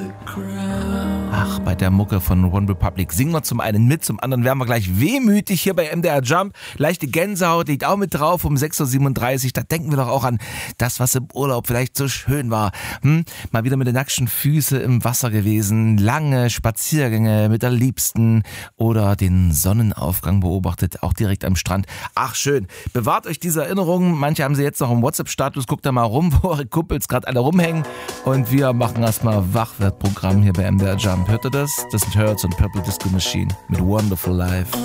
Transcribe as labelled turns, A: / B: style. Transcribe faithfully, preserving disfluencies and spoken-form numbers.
A: Ach, bei der Mucke von One Republic singen wir zum einen mit, zum anderen werden wir gleich wehmütig hier bei M D R Jump. Leichte Gänsehaut liegt auch mit drauf um sechs Uhr siebenunddreißig. Da denken wir doch auch an das, was im Urlaub vielleicht so schön war. Hm? Mal wieder mit den nackten Füßen im Wasser gewesen, lange Spaziergänge mit der Liebsten oder den Sonnenaufgang beobachtet, auch direkt am Strand. Ach schön, bewahrt euch diese Erinnerungen. Manche haben sie jetzt noch im WhatsApp-Status. Guckt da mal rum, wo eure Kumpels gerade alle rumhängen. Und wir machen erstmal Wachwertprogramm hier bei M D R Jump. Hört ihr das? Das sind Hurts und Purple Disco Machine mit Wonderful Life.